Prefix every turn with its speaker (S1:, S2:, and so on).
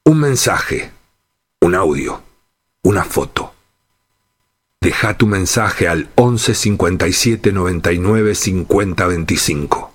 S1: Un mensaje, un audio, una foto. Deja tu mensaje al 11 57 99 50 25.